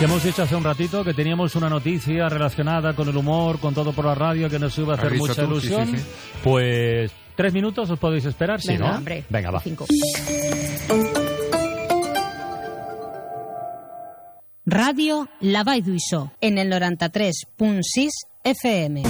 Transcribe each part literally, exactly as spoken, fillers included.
Que hemos dicho hace un ratito que teníamos una noticia relacionada con el humor, con todo por la radio, que nos iba a hacer mucha tú? ilusión. Sí, sí, sí. Pues tres minutos os podéis esperar, ¿sí, no? Hombre, venga, va. Cinco. Radio La Vall d'Uixó, en el noranta-tres punt sis F M.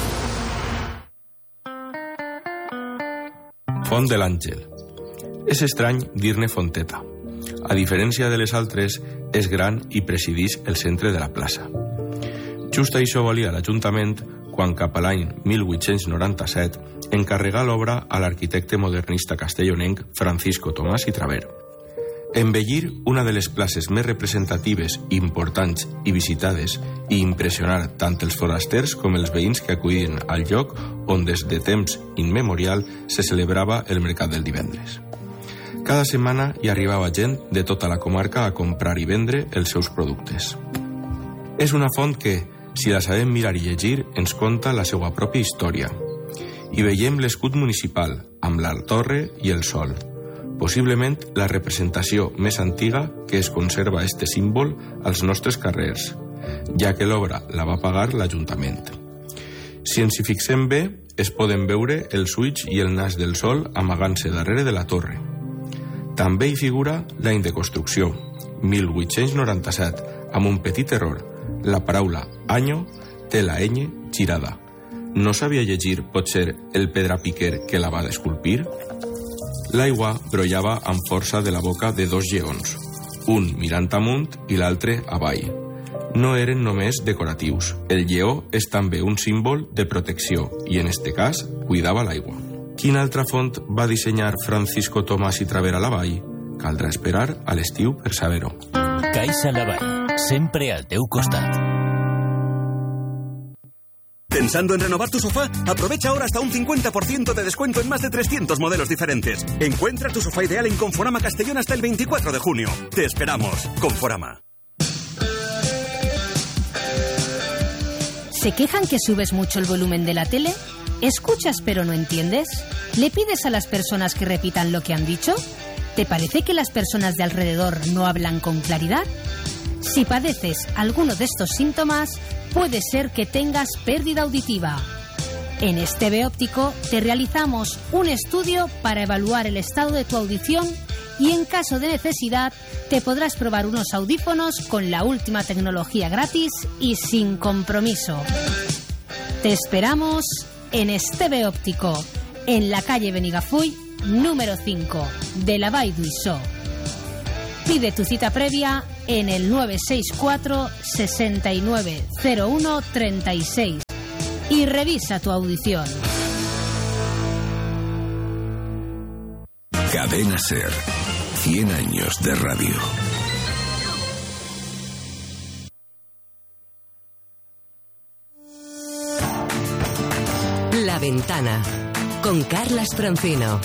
Font de l'Àngel. És estrany dir-ne fonteta. A diferència de les altres, és gran i presideix el centre de la plaça. Just això volia l'Ajuntament quan cap a l'any mil vuit-cents noranta-set encarregà l'obra a l'arquitecte modernista castellonenc Francisco Tomàs i Traver. Embellir una de les places més representatives, importants i visitades i impressionar tant els forasters com els veïns que acudien al lloc on des de temps immemorial se celebrava el mercat del divendres. Cada setmana hi arribava gent de tota la comarca a comprar i vendre els seus productes. És una font que, si la sabem mirar i llegir, ens conta la seva pròpia història. Hi veiem l'escut municipal, amb la torre i el sol. Possiblement la representació més antiga que es conserva este símbol als nostres carrers, ja que l'obra la va pagar l'Ajuntament. Si ens hi fixem bé, es poden veure els ulls i el nas del sol amagant-se darrere de la torre. També hi figura l'any de construcció, mil vuit-cents noranta-set, amb un petit error. La paraula «año» té la ñ girada. No sabia llegir, potser, el pedrapiquer que la va esculpir? L'aigua brollava amb força de la boca de dos lleons, un mirant amunt i l'altre avall. No eren només decoratius. El lleó és també un símbol de protecció i, en este cas, cuidava l'aigua. Quina altra font va dissenyar Francisco Tomàs i Traver a la Vall? Caldrà esperar a l'estiu per saber-ho. Caixa La Vall, sempre al teu costat. ¿Pensando en renovar tu sofá? Aprovecha ahora hasta un cincuenta por ciento de descuento en más de trescientos modelos diferentes. Encuentra tu sofá ideal en Conforama Castellón hasta el veinticuatro de junio. Te esperamos. Conforama. ¿Se quejan que subes mucho el volumen de la tele? ¿Escuchas pero no entiendes? ¿Le pides a las personas que repitan lo que han dicho? ¿Te parece que las personas de alrededor no hablan con claridad? Si padeces alguno de estos síntomas, puede ser que tengas pérdida auditiva. En este T V Óptico te realizamos un estudio para evaluar el estado de tu audición y en caso de necesidad te podrás probar unos audífonos con la última tecnología gratis y sin compromiso. Te esperamos en este T V Óptico, en la calle Benigafull, número cinco, de la Vall d'Uixó. Pide tu cita previa en el nueve seis cuatro, sesenta y nueve, cero uno, treinta y seis y revisa tu audición. Cadena SER, cien años de radio. La Ventana, con Carlas Francino.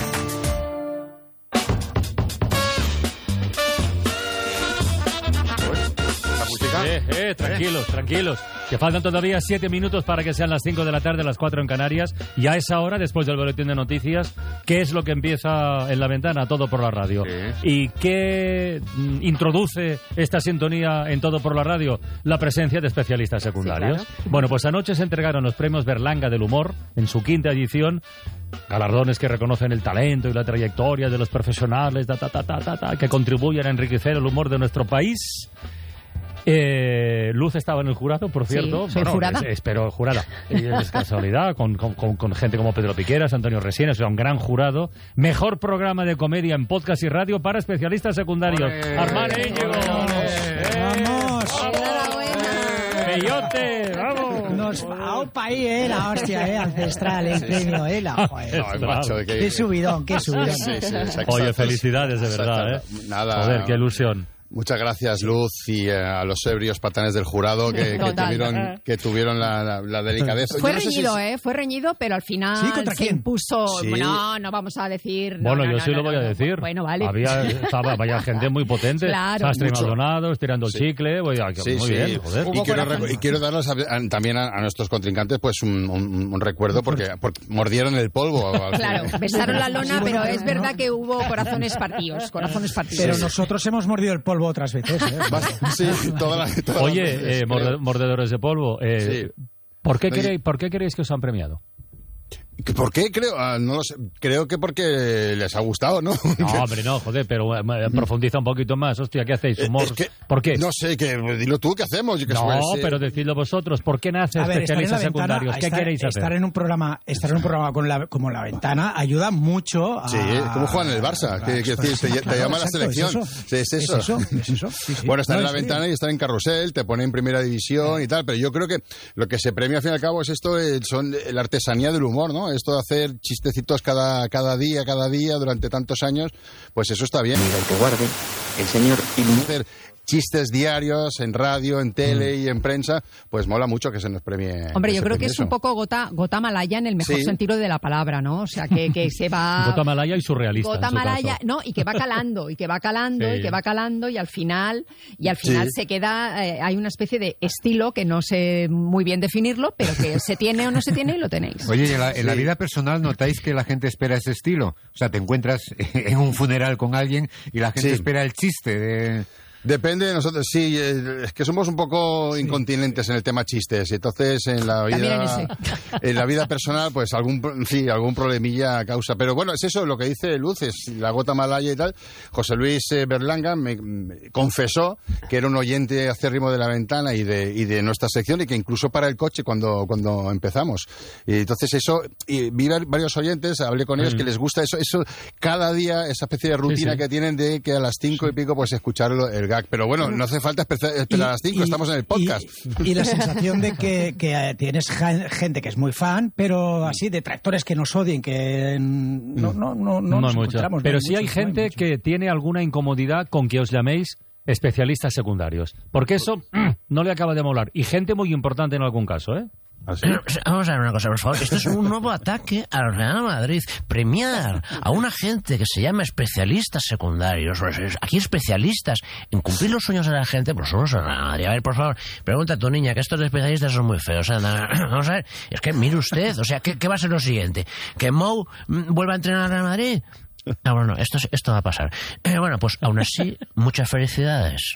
Eh, eh, tranquilos, tranquilos. Que faltan todavía siete minutos para que sean las cinco de la tarde, las cuatro en Canarias. Y a esa hora, después del boletín de noticias, ¿qué es lo que empieza en La Ventana? Todo por la radio. Sí. ¿Y qué mm, introduce esta sintonía en Todo por la radio? La presencia de especialistas secundarios. Sí, claro. Bueno, pues anoche se entregaron los premios Berlanga del Humor en su quinta edición. Galardones que reconocen el talento y la trayectoria de los profesionales ta, ta, ta, ta, ta, ta, que contribuyen a enriquecer el humor de nuestro país. Eh, Luz estaba en el jurado, por cierto. Sí, soy bueno, jurada. Es, espero jurada. Es casualidad, con, con, con, con gente como Pedro Piqueras, Antonio Resines, o sea, un gran jurado. Mejor programa de comedia en podcast y radio para especialistas secundarios. Armán Íñigo. ¡Vamos! ¡Peyote! ¡Vamos! Nos va un país, eh, la hostia, eh, ancestral, el premio, eh, la joder. No, macho, de que... Qué subidón, qué subidón. Sí, sí, Oye, felicidades, de verdad, eh. Nada. Joder, qué ilusión. Muchas gracias, Luz, y eh, a los ebrios patanes del jurado que, que tuvieron, que tuvieron la, la, la delicadeza. Fue no reñido, si... ¿eh? Fue reñido, pero al final ¿Sí? ¿Contra se quién? impuso... Sí. No, no vamos a decir... No, bueno, no, yo no, sí no, lo voy no, a no. decir. Bueno, vale. Había, estaba, vaya gente muy potente. Claro. Sastre y Mucho. Maldonado, estirando el Sí. chicle. Voy a, Sí, muy sí. bien, joder. Y quiero, recu- y quiero darles a- a- también a, a nuestros contrincantes pues un, un, un recuerdo porque, porque mordieron el polvo. al Claro, besaron la lona, pero es verdad que hubo corazones partidos, corazones partidos. Pero nosotros hemos mordido el polvo polvo otras veces. ¿eh? Sí, toda la, toda Oye, las veces, eh, morde, mordedores de polvo, eh, Sí. ¿por, qué No, queréis, ¿por qué creéis que os han premiado? ¿Por qué? Creo, ah, no lo sé. Creo que porque les ha gustado, ¿no? No, hombre, no, joder, pero eh, profundiza un poquito más. Hostia, ¿qué hacéis? ¿Humor? Es que, ¿Por qué? No sé, que dilo tú, ¿qué hacemos? Yo que No, suele ser- pero decidlo vosotros. ¿Por qué nace A ver, estar en especialistas la ventana, secundarios? ¿Qué estar- queréis hacer? Estar en un programa, estar en un programa con la, como La Ventana ayuda mucho a... Sí, como juegan en el Barça, que, que decir, te, te llama la Exacto, selección. Es eso, Sí, es eso. es eso, es eso, sí, sí. Bueno, estar No, en la en serio. ventana y estar en carrusel, te pone en primera división y tal, pero yo creo que lo que se premia al fin y al cabo es esto, eh, son la artesanía del humor, ¿no? Esto de hacer chistecitos cada, cada día, cada día, durante tantos años, pues eso está bien. Que guarde el señor Ilumina. Hacer chistes diarios en radio, en tele y en prensa, pues mola mucho que se nos premie. Hombre, que yo se creo que premie es eso. un poco gota, gota malaya en el mejor Sí. sentido de la palabra, ¿no? O sea, que, que se va... Gota malaya y surrealista. Gota en su malaya, caso. no, y que va calando, y que va calando, Sí. y que va calando, y al final, y al final Sí. se queda, eh, hay una especie de estilo que no sé muy bien definirlo, pero que se tiene o no se tiene y lo tenéis. Oye, ¿y en la, en la vida personal notáis que la gente espera ese estilo? O sea, te encuentras en un funeral con alguien y la gente Sí. espera el chiste de... Depende de nosotros, sí, eh, es que somos un poco incontinentes en el tema chistes, y entonces en la También en vida ese. en la vida personal, pues algún pro- sí, algún problemilla causa. Pero bueno, es eso lo que dice Luz, es la gota malaya y tal. José Luis eh, Berlanga me, me confesó que era un oyente acérrimo de La Ventana y de, y de nuestra sección, y que incluso para el coche cuando, cuando empezamos. Y entonces eso, y vi var- varios oyentes, hablé con ellos, Mm. que les gusta eso, eso cada día, esa especie de rutina sí. que tienen de que a las cinco y pico pues escuchar lo- el gag. Pero bueno, no hace falta espe- esperar a las cinco, estamos en el podcast. Y, y la sensación de que, que eh, tienes ja- gente que es muy fan, pero así, detractores que nos odien, que no, no, no, no, No nos hay mucho. encontramos. Pero no sí hay muchos, no gente muchos. que tiene alguna incomodidad con que os llaméis especialistas secundarios. Porque eso no le acaba de molar. Y gente muy importante en algún caso, ¿eh? Vamos a ver una cosa, por favor. Esto es un nuevo ataque al Real Madrid. Premiar a una gente que se llama especialistas secundarios. Aquí especialistas en cumplir los sueños de la gente, pues somos el Real Madrid. A ver, por favor, pregunta a tu niña, que estos de especialistas son muy feos. Anda, vamos a ver, es que mire usted, o sea, ¿qué, qué va a ser lo siguiente? ¿Que Mou mm, vuelva a entrenar al Real Madrid? Ah, bueno, esto, es- esto va a pasar. Eh, bueno, pues aún así, muchas felicidades.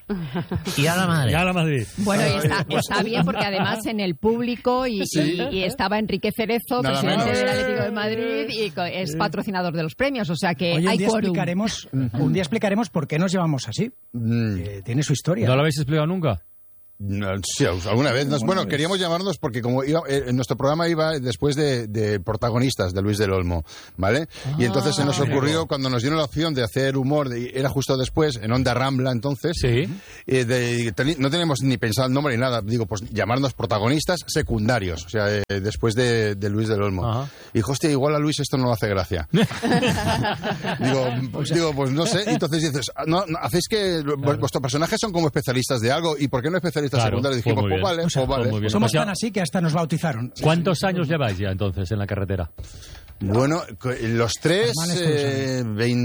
Y a la Madrid. Y a la Madrid. Bueno, y está, está bien porque además en el público y, Sí. y- y estaba Enrique Cerezo, Nada presidente menos. del Atlético de Madrid, y co- es patrocinador de los premios, o sea que Oye, un hay día, quórum. explicaremos, un día explicaremos por qué nos llevamos así. Mm. Eh, tiene su historia. ¿No lo habéis explicado nunca? No, sí, alguna vez. Nos- bueno, queríamos llamarnos porque como iba, eh, nuestro programa iba después de, de protagonistas de Luis del Olmo, ¿vale? Y entonces se nos ocurrió, cuando nos dieron la opción de hacer humor, de- era justo después, en Onda Rambla entonces, Sí. eh, de- teni- no teníamos ni pensado el nombre ni nada, digo, pues llamarnos protagonistas secundarios, o sea, eh, después de, de Luis del Olmo. Ajá. Y dijo, hostia, igual a Luis esto no le hace gracia. digo, pues, digo, pues no sé. Y entonces dices, ah, no, no, hacéis que vuestros personajes son como especialistas de algo, ¿y por qué no especialistas Claro, secundarios? fue Dijimos, muy pues bien. vale, O sea, pues fue vale. muy bien. Somos O sea, tan así que hasta nos bautizaron. ¿Cuántos años lleváis ya entonces en la carretera? Bueno, co- los tres, Normales todos eh,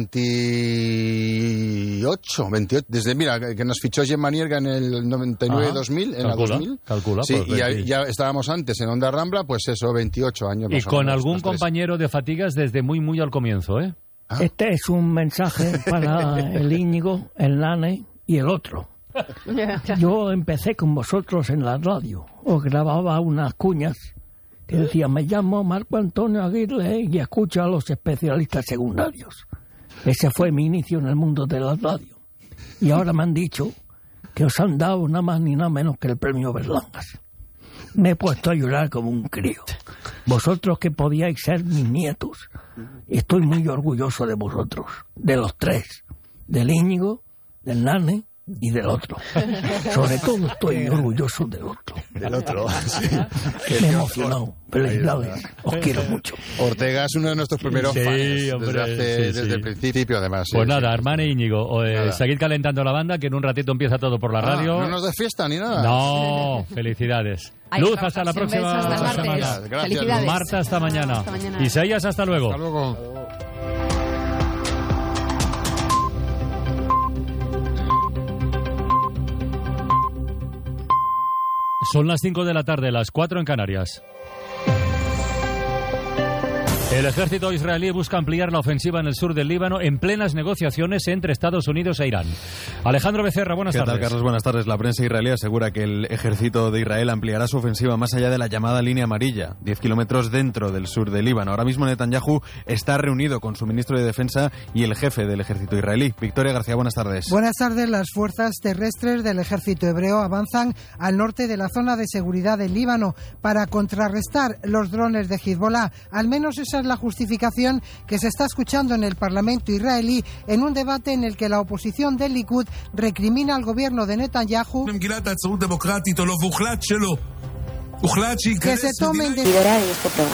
veintiocho, veintiocho, desde, mira, que nos fichó Jean Manierga en el noventa y nueve Ajá. dos mil, en Calcula, la dos mil. calcula, Sí, pues y ya, veinte. ya estábamos antes en Onda Rambla, pues eso, veintiocho años. Y más o con menos, algún los tres. compañero de fatigas desde muy, muy al comienzo, ¿eh? Este es un mensaje para el Íñigo, el Nane y el otro. Yo empecé con vosotros en la radio. Os grababa unas cuñas que decía, me llamo Marco Antonio Aguirre y escucho a los especialistas secundarios. Ese fue mi inicio en el mundo de la radio. Y ahora me han dicho que os han dado nada más ni nada menos que el premio Berlangas. Me he puesto a llorar como un crío. Vosotros que podíais ser mis nietos. Estoy muy orgulloso de vosotros, de los tres, del Íñigo, del Nane y del otro. Sobre todo estoy orgulloso del otro. Del otro, sí. Me he emocionado. Felicidades. Os quiero mucho. Ortega es uno de nuestros primeros Sí, fans hombre, desde, hace- sí, desde sí. el principio, además. sí, Pues sí. nada, hermano Íñigo, o, eh, Nada. seguid calentando la banda, que en un ratito empieza todo por la Ah, radio. no nos da fiesta ni nada. No, felicidades. Hay Luz, que hasta la trabajarse. Un próxima beso, hasta el semana. martes. Gracias, Felicidades. Marta, hasta mañana. Hasta mañana. Isaías, hasta luego. Hasta luego. Son las cinco de la tarde, las cuatro en Canarias. El ejército israelí busca ampliar la ofensiva en el sur del Líbano en plenas negociaciones entre Estados Unidos e Irán. Alejandro Becerra, buenas ¿Qué tardes. tal, Carlos? Buenas tardes. La prensa israelí asegura que el ejército de Israel ampliará su ofensiva más allá de la llamada línea amarilla, diez kilómetros dentro del sur de Líbano. Ahora mismo Netanyahu está reunido con su ministro de Defensa y el jefe del ejército israelí. Victoria García, buenas tardes. Buenas tardes. Las fuerzas terrestres del ejército hebreo avanzan al norte de la zona de seguridad del Líbano para contrarrestar los drones de Hezbollah. Al menos esa es la justificación que se está escuchando en el Parlamento israelí en un debate en el que la oposición del Likud recrimina al gobierno de Netanyahu que se tomen de liderar este programa.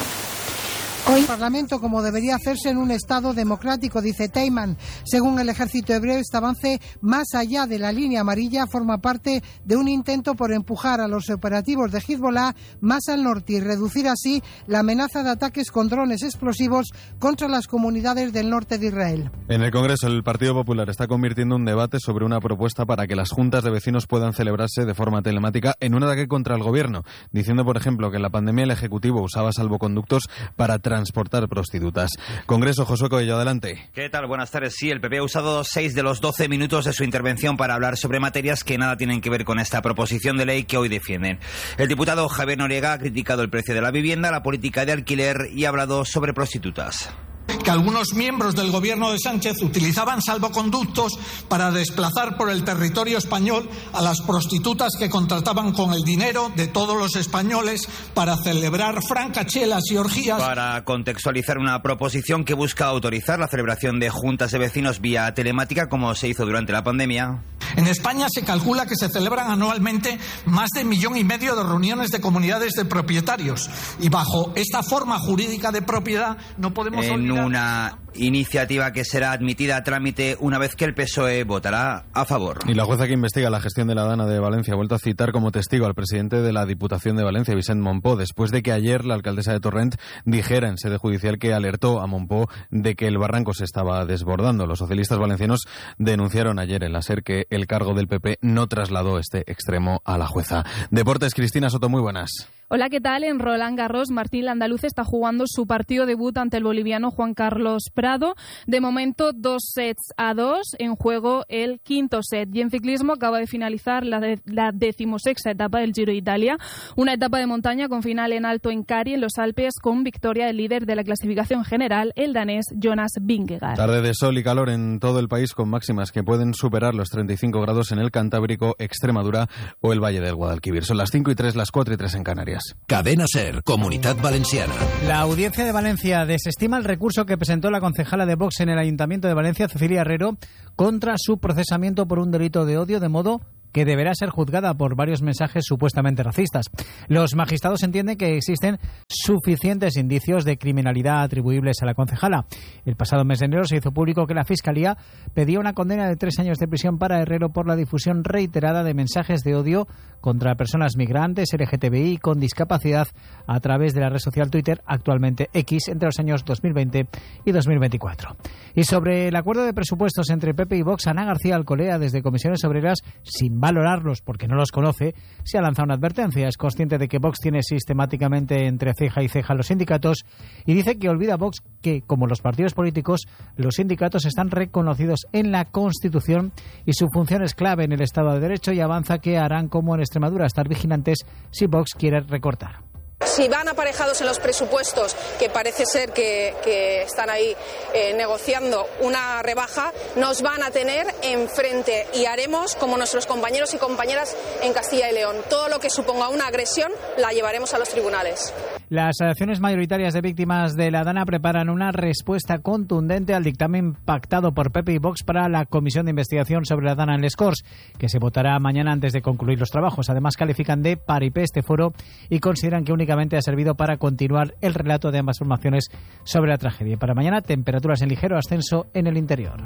Hoy el Parlamento, como debería hacerse en un Estado democrático, dice Teiman. Según el ejército hebreo, este avance más allá de la línea amarilla forma parte de un intento por empujar a los operativos de Hezbollah más al norte y reducir así la amenaza de ataques con drones explosivos contra las comunidades del norte de Israel. En el Congreso, el Partido Popular está convirtiendo un debate sobre una propuesta para que las juntas de vecinos puedan celebrarse de forma telemática en un ataque contra el gobierno, diciendo, por ejemplo, que en la pandemia el Ejecutivo usaba salvoconductos para transportar prostitutas. Congreso, Josué Coello, adelante. ¿Qué tal? Buenas tardes. Sí, el P P ha usado seis de los doce minutos de su intervención para hablar sobre materias que nada tienen que ver con esta proposición de ley que hoy defienden. El diputado Javier Noriega ha criticado el precio de la vivienda, la política de alquiler y ha hablado sobre prostitutas. Que algunos miembros del gobierno de Sánchez utilizaban salvoconductos para desplazar por el territorio español a las prostitutas que contrataban con el dinero de todos los españoles para celebrar francachelas y orgías. Para contextualizar una proposición que busca autorizar la celebración de juntas de vecinos vía telemática, como se hizo durante la pandemia. En España se calcula que se celebran anualmente más de millón y medio de reuniones de comunidades de propietarios. Y bajo esta forma jurídica de propiedad no podemos en olvidar... una iniciativa que será admitida a trámite una vez que el P S O E votará a favor. Y la jueza que investiga la gestión de la Dana de Valencia ha vuelto a citar como testigo al presidente de la Diputación de Valencia, Vicent Monpó, después de que ayer la alcaldesa de Torrent dijera en sede judicial que alertó a Monpó de que el barranco se estaba desbordando. Los socialistas valencianos denunciaron ayer en la SER que el cargo del P P no trasladó este extremo a la jueza. Deportes, Cristina Soto, muy buenas. Hola, ¿qué tal? En Roland Garros, Martín Landaluz está jugando su partido debut ante el boliviano Juan Carlos Prado. De momento, dos sets a dos, en juego el quinto set. Y en ciclismo acaba de finalizar la, de, la decimosexta etapa del Giro de Italia, una etapa de montaña con final en alto en Cari, en los Alpes, con victoria del líder de la clasificación general, el danés Jonas Vingegaard. Tarde de sol y calor en todo el país, con máximas que pueden superar los treinta y cinco grados en el Cantábrico, Extremadura o el Valle del Guadalquivir. Son las cinco y tres, las cuatro y tres en Canarias. Cadena SER, Comunidad Valenciana. La Audiencia de Valencia desestima el recurso que presentó la concejala de Vox en el Ayuntamiento de Valencia, Cecilia Herrero, contra su procesamiento por un delito de odio, de modo que deberá ser juzgada por varios mensajes supuestamente racistas. Los magistrados entienden que existen suficientes indicios de criminalidad atribuibles a la concejala. El pasado mes de enero se hizo público que la Fiscalía pedía una condena de tres años de prisión para Herrero por la difusión reiterada de mensajes de odio contra personas migrantes, L G T B I con discapacidad a través de la red social Twitter, actualmente X, entre los años dos mil veinte y dos mil veinticuatro. Y sobre el acuerdo de presupuestos entre P P y Vox, Ana García Alcolea, desde Comisiones Obreras, sin valorarlos porque no los conoce, se ha lanzado una advertencia. Es consciente de que Vox tiene sistemáticamente entre ceja y ceja a los sindicatos y dice que olvida Vox que, como los partidos políticos, los sindicatos están reconocidos en la Constitución y su función es clave en el Estado de Derecho, y avanza que harán como en Extremadura, estar vigilantes si Vox quiere recortar. Si van aparejados en los presupuestos, que parece ser que, que están ahí eh, negociando una rebaja, nos van a tener enfrente y haremos como nuestros compañeros y compañeras en Castilla y León. Todo lo que suponga una agresión la llevaremos a los tribunales. Las asociaciones mayoritarias de víctimas de la Dana preparan una respuesta contundente al dictamen pactado por P P y Vox para la Comisión de Investigación sobre la Dana en Les Corts, que se votará mañana antes de concluir los trabajos. Además, califican de paripé este foro y consideran que únicamente ha servido para continuar el relato de ambas formaciones sobre la tragedia. Y para mañana, temperaturas en ligero ascenso en el interior.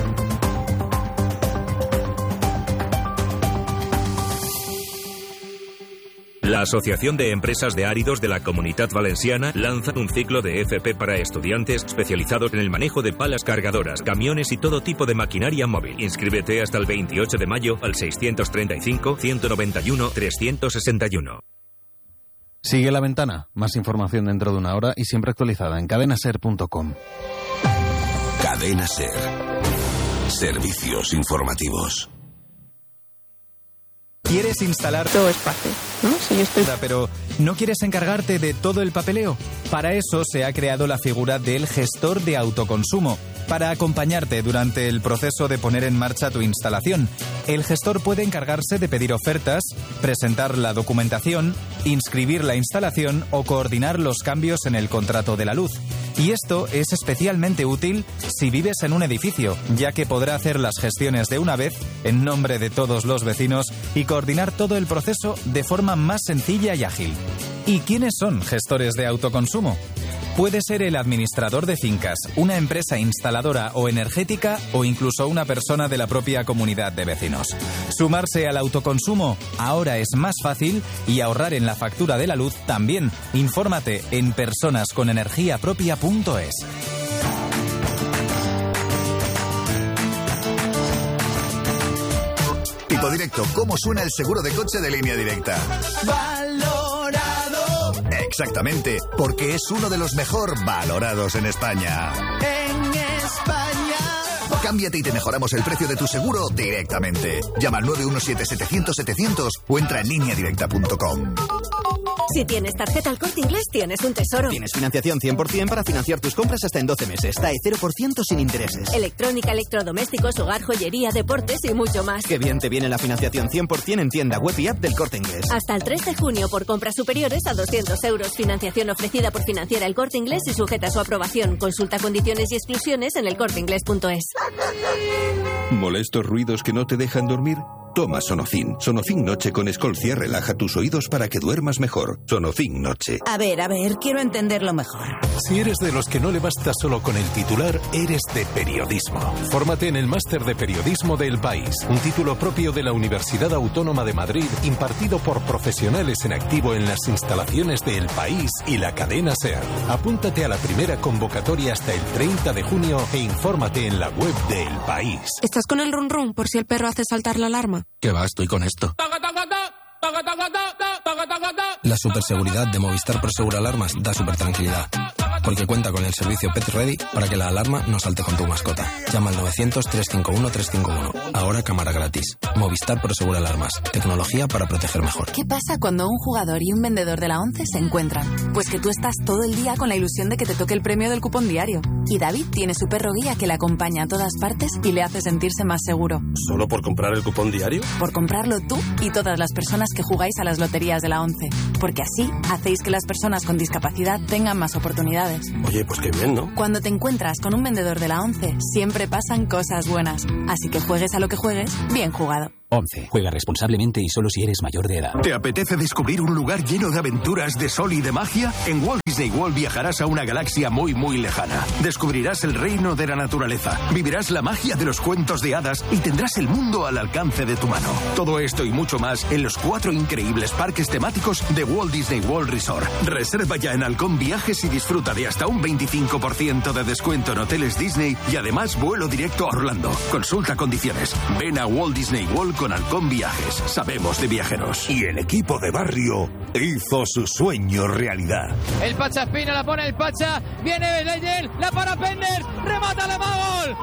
La Asociación de Empresas de Áridos de la Comunidad Valenciana lanza un ciclo de F P para estudiantes especializados en el manejo de palas cargadoras, camiones y todo tipo de maquinaria móvil. Inscríbete hasta el veintiocho de mayo al seiscientos treinta y cinco, ciento noventa y uno, trescientos sesenta y uno. Sigue La Ventana. Más información dentro de una hora y siempre actualizada en cadena ser punto com. Cadena SER. Servicios informativos. ¿Quieres instalar todo espacio? ¿No? Si yo estoy... Pero ¿no quieres encargarte de todo el papeleo? Para eso se ha creado la figura del gestor de autoconsumo, para acompañarte durante el proceso de poner en marcha tu instalación. El gestor puede encargarse de pedir ofertas, presentar la documentación, inscribir la instalación o coordinar los cambios en el contrato de la luz. Y esto es especialmente útil si vives en un edificio, ya que podrá hacer las gestiones de una vez en nombre de todos los vecinos y coordinar todo el proceso de forma más sencilla y ágil. ¿Y quiénes son gestores de autoconsumo? Puede ser el administrador de fincas, una empresa instaladora o energética o incluso una persona de la propia comunidad de vecinos. Sumarse al autoconsumo ahora es más fácil y ahorrar en la factura de la luz también. Infórmate en personas con energía propia punto es. Tipo Directo, ¿cómo suena el seguro de coche de Línea Directa? Valorado. Exactamente, porque es uno de los mejor valorados en España. En España. Cámbiate y te mejoramos el precio de tu seguro directamente. Llama al nueve uno siete setecientos setecientos o entra en línea directa punto com. Si tienes tarjeta El Corte Inglés, tienes un tesoro. Tienes financiación cien por ciento para financiar tus compras hasta en doce meses. T A E cero por ciento sin intereses. Electrónica, electrodomésticos, hogar, joyería, deportes y mucho más. Qué bien te viene la financiación cien por ciento en tienda web y app del Corte Inglés. Hasta el tres de junio por compras superiores a doscientos euros. Financiación ofrecida por Financiera El Corte Inglés y sujeta a su aprobación. Consulta condiciones y exclusiones en el corte inglés punto es. ¿Molestos ruidos que no te dejan dormir? Toma Sonofin. Sonofin Noche con Escolcia relaja tus oídos para que duermas mejor. Sonofin Noche. A ver, a ver, quiero entenderlo mejor. Si eres de los que no le basta solo con el titular, eres de periodismo. Fórmate en el Máster de Periodismo de El País, un título propio de la Universidad Autónoma de Madrid, impartido por profesionales en activo en las instalaciones de El País y la cadena SER. Apúntate a la primera convocatoria hasta el treinta de junio e infórmate en la web de El País. ¿Estás con el run run por si el perro hace saltar la alarma? ¿Qué va? Estoy con esto. La superseguridad de Movistar Prosegur Alarmas da super tranquilidad, porque cuenta con el servicio Pet Ready para que la alarma no salte con tu mascota. Llama al novecientos, trescientos cincuenta y uno, trescientos cincuenta y uno. Ahora cámara gratis. Movistar Prosegur Alarmas. Tecnología para proteger mejor. ¿Qué pasa cuando un jugador y un vendedor de la ONCE se encuentran? Pues que tú estás todo el día con la ilusión de que te toque el premio del cupón diario. Y David tiene su perro guía que le acompaña a todas partes y le hace sentirse más seguro. ¿Solo por comprar el cupón diario? Por comprarlo tú y todas las personas que jugáis a las loterías de la ONCE. Porque así hacéis que las personas con discapacidad tengan más oportunidades. Oye, pues qué bien, ¿no? Cuando te encuentras con un vendedor de la ONCE, siempre pasan cosas buenas. Así que juegues a lo que juegues, bien jugado. once. Juega responsablemente y solo si eres mayor de edad. ¿Te apetece descubrir un lugar lleno de aventuras, de sol y de magia? En Walt Disney World viajarás a una galaxia muy, muy lejana. Descubrirás el reino de la naturaleza, vivirás la magia de los cuentos de hadas y tendrás el mundo al alcance de tu mano. Todo esto y mucho más en los cuatro increíbles parques temáticos de Walt Disney World Resort. Reserva ya en Halcón Viajes y disfruta de hasta un veinticinco por ciento de descuento en hoteles Disney y además vuelo directo a Orlando. Consulta condiciones. Ven a Walt Disney World con Halcón Viajes. Sabemos de viajeros. Y el equipo de barrio hizo su sueño realidad. El Pacha Espina la pone el Pacha. Viene Leyen, la para Penders. Remata la gol.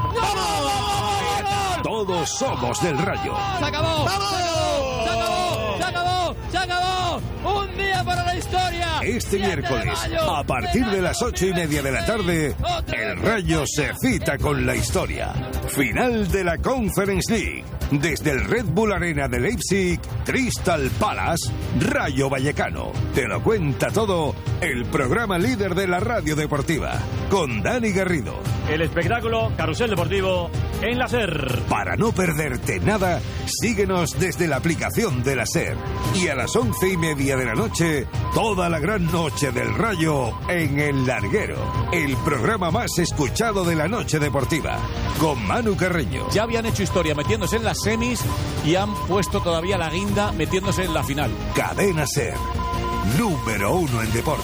¡Gol! Todos somos del Rayo. Se acabó. ¡Vamos! Se acabó. Se acabó. Se acabó. Un día para la historia. Este miércoles, a partir de las ocho y media de la tarde, el Rayo se cita con la historia. Final de la Conference League. Desde el Red Bull Arena de Leipzig, Crystal Palace, Rayo Vallecano. Te lo cuenta todo el programa líder de la radio deportiva, con Dani Garrido. El espectáculo Carrusel Deportivo en la SER. Para no perderte nada, síguenos desde la aplicación de la SER. Y a las once y media de la noche, toda la gran noche del Rayo en El Larguero. El programa más escuchado de la noche deportiva, con Manu Carreño. Ya habían hecho historia metiéndose en las semis y han puesto todavía la guinda metiéndose en la final. Cadena SER, número uno en deporte.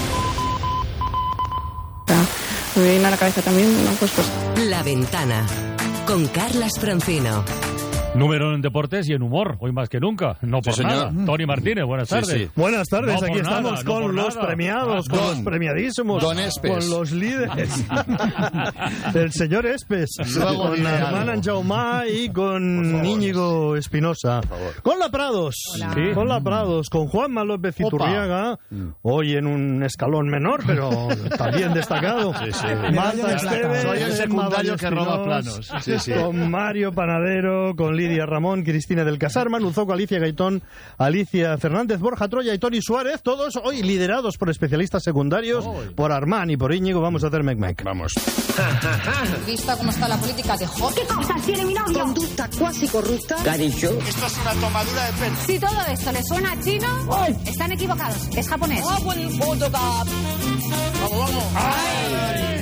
Me viene a la cabeza también, ¿no? Pues, pues. La Ventana, con Carlas Francino. Número en deportes y en humor, hoy más que nunca. No por sí, nada. señor. Tony Martínez, buenas Sí, tardes. sí. Buenas tardes, No aquí por nada, estamos no con por los nada. premiados, Ah, con don- los premiadísimos, don Espes. con los líderes. El señor Espes, Luego con diré Armand algo. Anjaumá y con Íñigo Espinosa. Con la Prados, Sí. con la Prados, con Juanma López Opa. Iturriaga, hoy en un escalón menor, pero también destacado. Sí, sí. Marta Esteves, Soy el Emma secundario que roba Vallespinós, planos. Sí, sí. con Mario Panadero, con Lidia Ramón, Cristina del Casar, Manu Zoco, Alicia Gaitón, Alicia Fernández, Borja Troya y Tony Suárez, todos hoy liderados por especialistas secundarios, por Armán y por Íñigo. Vamos a hacer mec-mec. Vamos. Vista cómo está la política de Hot. ¿Qué cosas tiene mi novio? Conducta cuasi corrupta. ¿Qué ha dicho? Esto es una tomadura de pelo. Si todo esto le suena a chino, están equivocados. Es japonés. Vamos, vamos. ¡Ay!